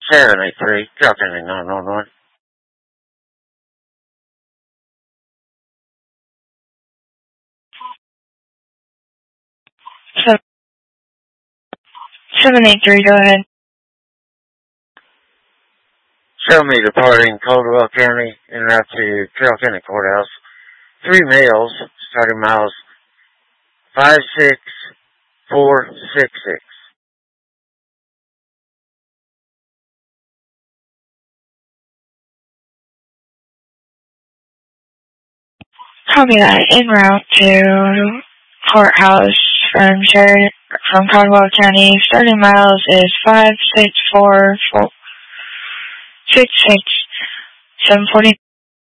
783, Calhoun, Illinois. So, 783, go ahead. Show me departing Caldwell County en route to Carroll County Courthouse. 3 males, starting miles 56466. Copy that. En route to courthouse from Caldwell County. Starting miles is 56466. 740.